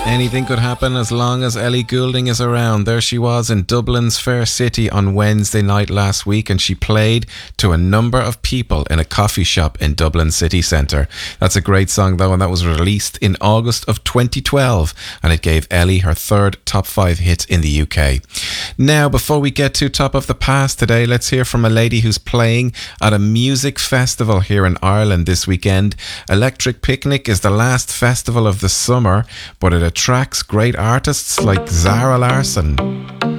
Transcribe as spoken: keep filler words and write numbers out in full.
Anything could happen as long as Ellie Goulding is around. There she was in Dublin's Fair City on Wednesday night last week, and she played to a number of people in a coffee shop in Dublin city centre. That's a great song though, and that was released in August of twenty twelve, and it gave Ellie her third top five hit in the U K. Now, before we get to Top of the Past today, let's hear from a lady who's playing at a music festival here in Ireland this weekend. Electric Picnic is the last festival of the summer, but it attracts great artists like Zara Larsson.